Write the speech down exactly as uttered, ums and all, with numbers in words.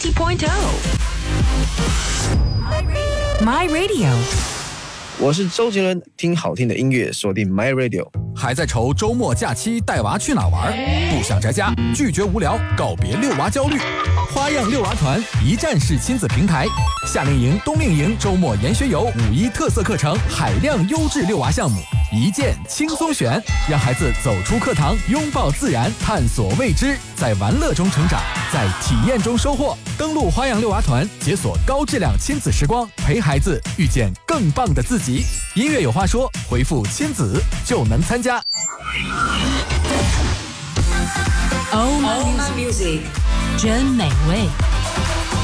ninety point oh My Radio。 我是周杰伦，听好听的音乐，锁定 My Radio。 还在愁周末假期带娃去哪玩？不想宅家，拒绝无聊，告别遛娃焦虑。花样遛娃团一站式亲子平台，夏令营、冬令营、周末研学游、五一特色课程、海量优质遛娃项目，一键轻松选，让孩子走出课堂，拥抱自然，探索未知，在玩乐中成长，在体验中收获。登录花样遛娃团，解锁高质量亲子时光，陪孩子遇见更棒的自己。音乐有话说，回复亲子就能参加。 Oh My Music，真美味。